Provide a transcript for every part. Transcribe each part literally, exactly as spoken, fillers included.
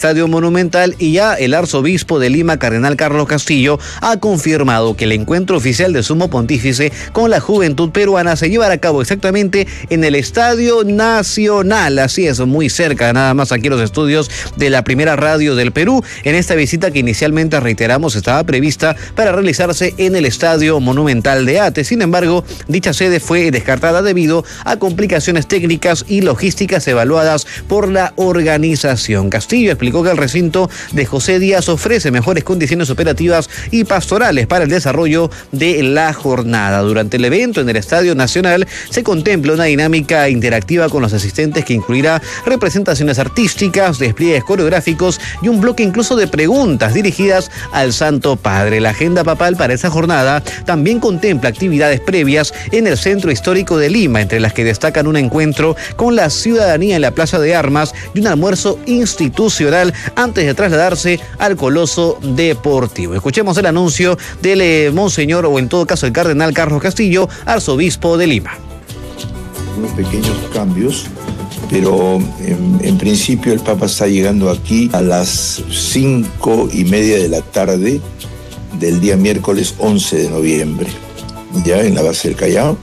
Estadio Monumental, y ya el arzobispo de Lima, Cardenal Carlos Castillo, ha confirmado que el encuentro oficial del Sumo Pontífice con la juventud peruana se llevará a cabo exactamente en el Estadio Nacional. Así es, muy cerca, nada más aquí los estudios de la primera radio del Perú, en esta visita que inicialmente, reiteramos, estaba prevista para realizarse en el Estadio Monumental de Ate. Sin embargo, dicha sede fue descartada debido a complicaciones técnicas y logísticas evaluadas por la organización. Castillo explicó que el recinto de José Díaz ofrece mejores condiciones operativas y pastorales para el desarrollo de la jornada. Durante el evento en el Estadio Nacional se contempla una dinámica interactiva con los asistentes que incluirá representaciones artísticas, despliegues coreográficos y un bloque incluso de preguntas dirigidas al Santo Padre. La agenda papal para esa jornada también contempla actividades previas en el Centro Histórico de Lima, entre las que destacan un encuentro con la ciudadanía en la Plaza de Armas y un almuerzo institucional antes de trasladarse al Coloso Deportivo. Escuchemos el anuncio del eh, monseñor, o en todo caso el cardenal Carlos Castillo, arzobispo de Lima. Unos pequeños cambios, pero en, en principio el Papa está llegando aquí a las cinco y media de la tarde del día miércoles once de noviembre, ya en la base del Callao,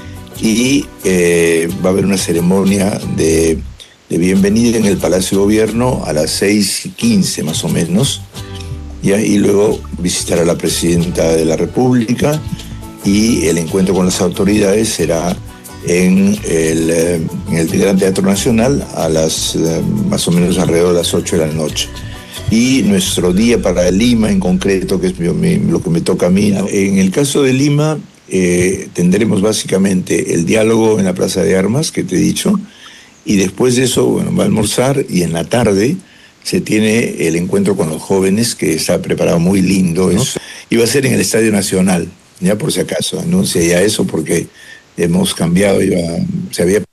y eh, va a haber una ceremonia de, de bienvenida en el Palacio de Gobierno a las seis y quince más o menos, ya, y luego visitará a la Presidenta de la República, y el encuentro con las autoridades será en el, en el Gran Teatro Nacional a las más o menos alrededor de las ocho de la noche. Y nuestro día para Lima en concreto, que es mi, mi, lo que me toca a mí, ¿no? En el caso de Lima eh, tendremos básicamente el diálogo en la Plaza de Armas, que te he dicho, y después de eso, bueno, va a almorzar, y en la tarde se tiene el encuentro con los jóvenes, que está preparado muy lindo, ¿no? Eso. Y va a ser en el Estadio Nacional, ya por si acaso, anuncia ya eso, porque hemos cambiado, iba, se había